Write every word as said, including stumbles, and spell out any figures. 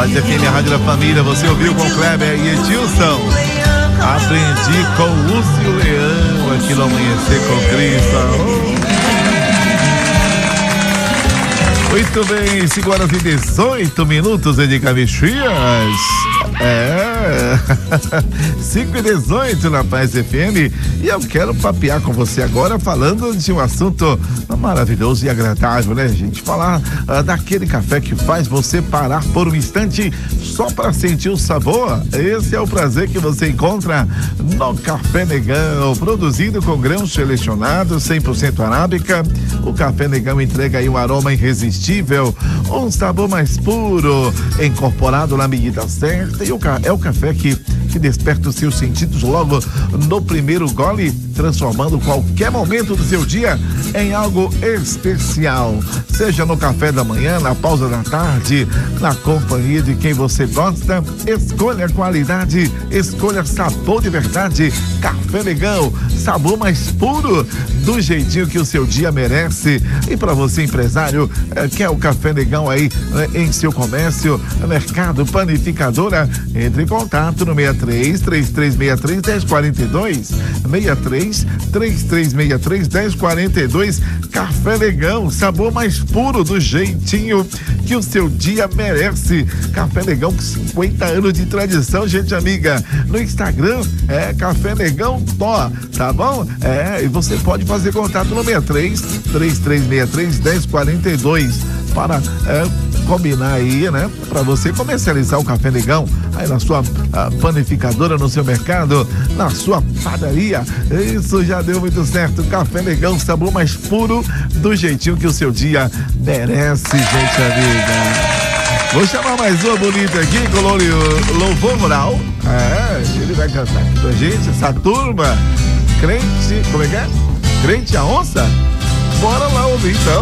Paz F M, a Rádio da Família, você ouviu com Kleber e Edilson. Aprendi com Lúcio Leão, aqui no Amanhecer com Cristo. Muito bem, cinco horas e dezoito minutos de Caxias. É, cinco e dezoito na Paz F M. E eu quero papear com você agora falando de um assunto maravilhoso e agradável, né, gente? Falar uh, daquele café que faz você parar por um instante só para sentir o sabor. Esse é o prazer que você encontra no Café Negão, produzido com grãos selecionados, cem por cento arábica. O Café Negão entrega aí um aroma irresistível, um sabor mais puro, incorporado na medida certa. E o, é o café que, que desperta os seus sentidos logo no primeiro gole, transformando qualquer momento do seu dia em algo especial. Seja no café da manhã, na pausa da tarde, na companhia de quem você gosta, escolha qualidade, escolha sabor de verdade. Café Negão, sabor mais puro, do jeitinho que o seu dia merece. E para você, empresário, eh, quer o Café Negão aí eh, em seu comércio, mercado, panificadora, entre em contato no seis três, três três seis três, um zero quatro dois, seis três, três três seis três, um zero quatro dois. Café Negão, sabor mais puro, do jeitinho que o seu dia merece. Café Negão com cinquenta anos de tradição, gente amiga. No Instagram é Café Negão Tó, tá bom? É, e você pode fazer contato no seis três, três três seis três, um zero quatro dois para é, combinar aí, né? Para você comercializar o Café Negão aí na sua panificadora, no seu mercado, na sua padaria. Isso já deu muito certo. Café Negão, sabor mais puro, do jeitinho que o seu dia merece, gente amiga. Vou chamar mais uma bonita aqui com o Louvor Rural. É, ele vai cantar aqui pra gente, essa turma. Crente, como é que é? Crente a onça? Bora lá ouvir então.